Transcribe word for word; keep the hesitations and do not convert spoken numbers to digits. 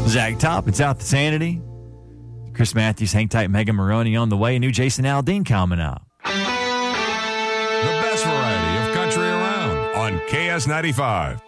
Zach Top, it's Out the Sanity. Chris Matthews, hang tight, Megan Maroney on the way. New Jason Aldean coming up. The best variety of country around on K S ninety-five.